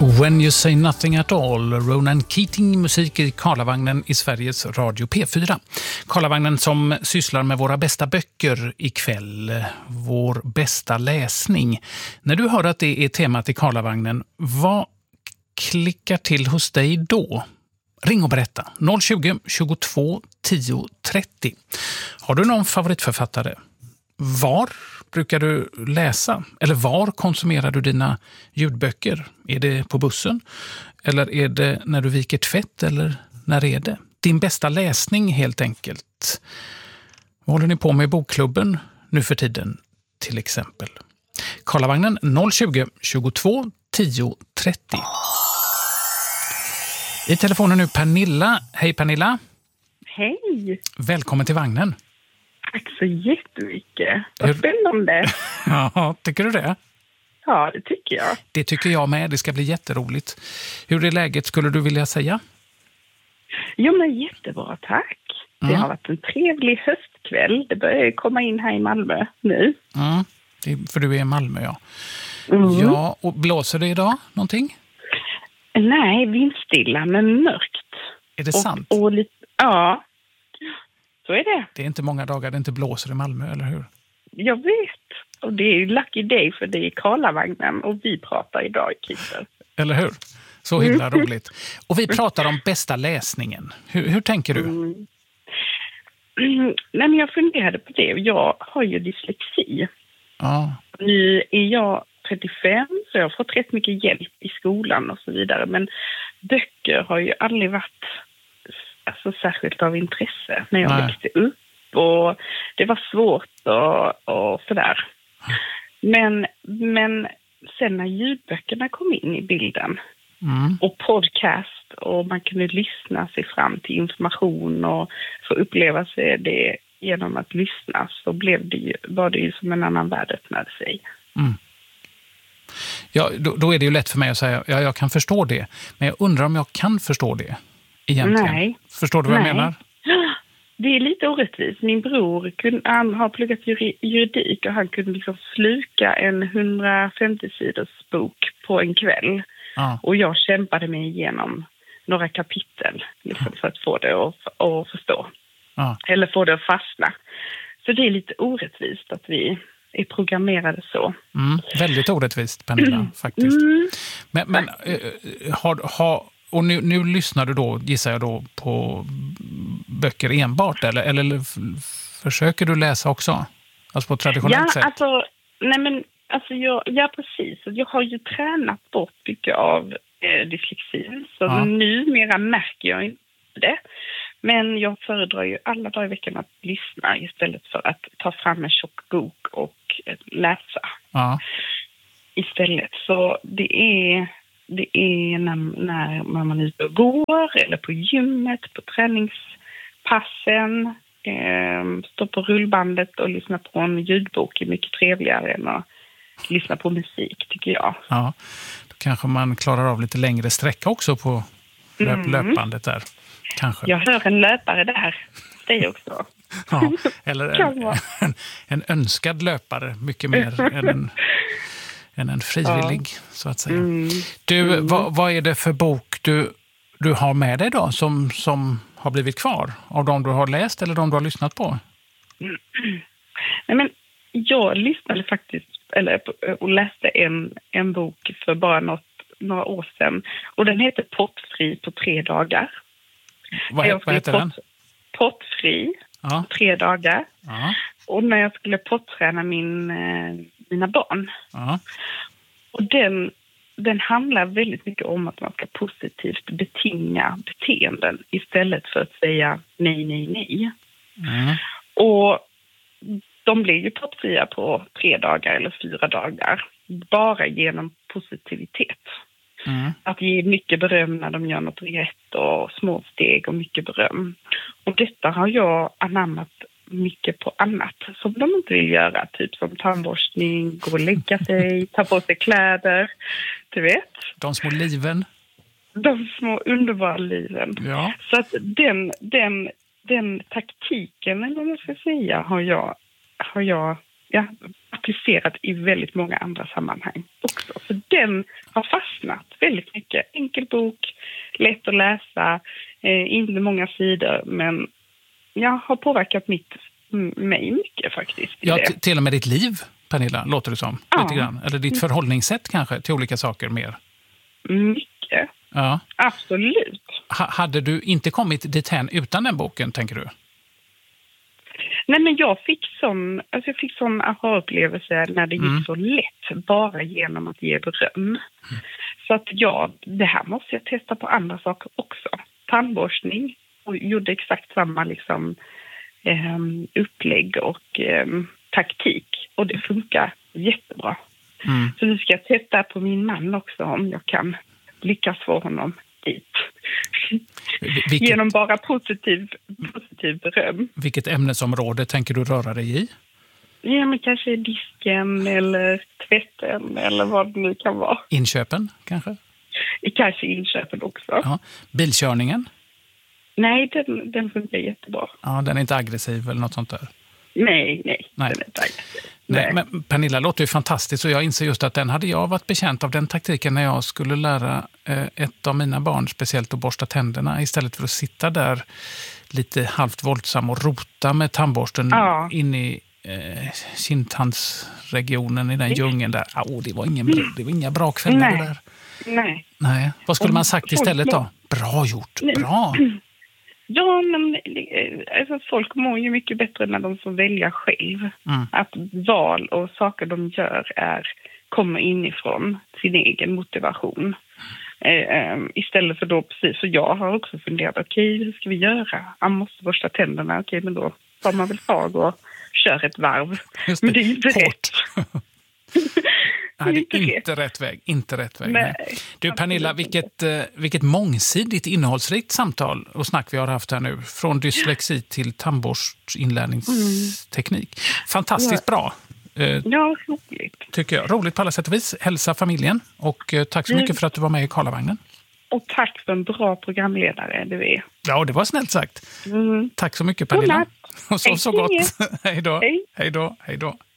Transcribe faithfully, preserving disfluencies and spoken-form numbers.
When You Say Nothing At All, Ronan Keating, musik i Karlavagnen i Sveriges Radio P fyra. Karlavagnen som sysslar med våra bästa böcker ikväll, vår bästa läsning. När du hör att det är temat i Karlavagnen, vad klickar till hos dig då? Ring och berätta. noll tjugo, tjugotvå, tio, trettio. Har du någon favoritförfattare? Var brukar du läsa? Eller var konsumerar du dina ljudböcker? Är det på bussen? Eller är det när du viker tvätt? Eller när är det? Din bästa läsning helt enkelt. Vad håller ni på med i bokklubben nu för tiden till exempel? Karlavagnen noll tjugo, tjugotvå, tio, trettio. I telefonen nu Pernilla. Hej Pernilla. Hej. Välkommen till vagnen. Tack så jättemycket. Vad spännande. Ja, tycker du det? Ja, det tycker jag. Det tycker jag med. Det ska bli jätteroligt. Hur är läget skulle du vilja säga? Jo, men jättebra, tack. Mm. Det har varit en trevlig höstkväll. Det börjar komma in här i Malmö nu. Mm. Det, för du är i Malmö, ja. Mm. Ja, och blåser det idag någonting? Nej, vindstilla men mörkt. Är det och, sant? Och lite, ja, så är det. Det är inte många dagar det inte blåser i Malmö, eller hur? Jag vet. Och det är ju lucky day för det är Karlavagnen och vi pratar idag i Kister. Eller hur? Så himla mm. roligt. Och vi pratar om bästa läsningen. Hur, hur tänker du? Mm. Mm. Nej, men jag funderade på det. Jag har ju dyslexi. Ja. Nu är jag trettiofem så jag har fått rätt mycket hjälp i skolan och så vidare. Men böcker har ju aldrig varit alltså, särskilt av intresse när jag Nej. växte upp. Och det var svårt och, och sådär. Men, men sen när ljudböckerna kom in i bilden mm. och podcast och man kunde lyssna sig fram till information och få uppleva sig det genom att lyssna så blev det ju, var det ju som en annan värld öppnade sig. Mm. Ja, då, då är det ju lätt för mig att säga ja, jag kan förstå det. Men jag undrar om jag kan förstå det egentligen. Nej. Förstår du vad Nej. jag menar? Det är lite orättvist. Min bror kunde, han har pluggat juridik och han kunde liksom sluka en hundrafemtio sidors bok på en kväll. Ah. Och jag kämpade mig igenom några kapitel liksom, för att få det att, att förstå. Ah. Eller få det att fastna. Så det är lite orättvist att vi är programmerade så. Mm, väldigt orättvist, Pernilla, mm. faktiskt. Mm. Men, men äh, har... har Och nu, nu lyssnar du då, gissar jag då, på böcker enbart, eller, eller f- försöker du läsa också? Alltså på traditionellt ja, sätt? Alltså, nej men, alltså jag, ja, precis. Jag har ju tränat bort mycket av eh, dyslexin, så ja. numera märker jag inte det. Men jag föredrar ju alla dagar i veckan att lyssna istället för att ta fram en tjock bok och eh, läsa. Ja. Istället, så det är... Det är när, när man är ute och går eller på gymmet, på träningspassen, eh, står på rullbandet och lyssnar på en ljudbok är mycket trevligare än att lyssna på musik, tycker jag. Ja, då kanske man klarar av lite längre sträcka också på löp- mm. löpbandet där. Kanske. Jag hör en löpare där, det också. Ja, eller en, en, en önskad löpare, mycket mer än en... än en frivillig, ja. så att säga. Mm. Du, mm. vad, vad är det för bok du, du har med dig då som, som har blivit kvar? Av de du har läst eller de du har lyssnat på? Mm. Nej, men jag lyssnade faktiskt eller, och läste en, en bok för bara något, några år sedan. Och den heter Pottfri på tre dagar. Vad, he, vad heter pot, den? Pottfri ja. på tre dagar. Ja. Och när jag skulle potträna min... mina barn. Uh-huh. Och den, den handlar väldigt mycket om att man ska positivt betinga beteenden istället för att säga nej, nej, nej. Uh-huh. Och de blir ju pottfria på tre dagar eller fyra dagar bara genom positivitet. Uh-huh. Att ge mycket beröm när de gör något rätt och små steg och mycket beröm. Och detta har jag anammat mycket på annat som de inte vill göra. Typ som tandborstning, gå och lägga sig, ta på sig kläder. Du vet. De små liven. De små underbara liven. Ja. Så att den, den, den taktiken, eller vad man ska säga, har jag, har jag ja, applicerat i väldigt många andra sammanhang också. Så den har fastnat väldigt mycket. Enkel bok, lätt att läsa, eh, inte många sidor, men jag har påverkat mitt, mig mycket faktiskt. Ja, t- till och med ditt liv, Pernilla, låter det som. Ja. Lite grann. Eller ditt förhållningssätt kanske till olika saker mer. Mycket. Ja. Absolut. H- hade du inte kommit dithän utan den boken, tänker du? Nej, men jag fick sån, alltså jag fick sån aha-upplevelse när det gick mm. så lätt, bara genom att ge beröm. Mm. Så att ja, det här måste jag testa på andra saker också. Tandborstning, och gjorde exakt samma liksom eh, upplägg och eh, taktik. Och det funkar jättebra. Mm. Så nu ska jag testa på min man också, om jag kan lyckas få honom dit. Vilket, genom bara positiv, positiv beröm. Vilket ämnesområde tänker du röra dig i? Ja, men kanske disken eller tvätten eller vad det nu kan vara. Inköpen kanske? Kanske inköpen också. Ja. Bilkörningen? Nej, den, den funkar jättebra. Ja, den är inte aggressiv eller något sånt där? Nej, nej, nej. Den är inte aggressiv. Nej, nej. Men Pernilla, låter ju fantastiskt, och jag inser just att den hade jag varit bekänt av den taktiken när jag skulle lära eh, ett av mina barn speciellt att borsta tänderna, istället för att sitta där lite halvt våldsam och rota med tandborsten ja. in i eh, kindtandsregionen i den mm. djungeln där. Oh, det var ingen bra, det var inga bra kvällar nej. det där. Nej. Nej. Vad skulle man sagt istället då? Bra gjort, bra. Ja, men alltså, folk mår ju mycket bättre när de får välja själv. Mm. Att val och saker de gör är, kommer inifrån sin egen motivation. Eh, istället för då, precis, så jag har också funderat, okej, okay, hur ska vi göra? Man måste borsta tänderna, okej, okay, men då tar man väl tag och kör ett varv. Just det. Men det är inte Kort. rätt. Nej, det är inte, inte rätt väg. Inte rätt väg. Nej. Nej. Du, Pernilla, vilket, vilket mångsidigt, innehållsrikt samtal och snack vi har haft här nu. Från dyslexi till tandborstinlärningsteknik. Mm. Fantastiskt ja. bra. Ja, roligt. Tycker jag. Roligt på alla sätt och vis. Hälsa familjen. Och tack så mycket mm. för att du var med i Karlavagnen. Och tack för en bra programledare, du är. Ja, det var snällt sagt. Mm. Tack så mycket, Pernilla. Och så, så gott. Hej då. Hej. Hej då. Hej då.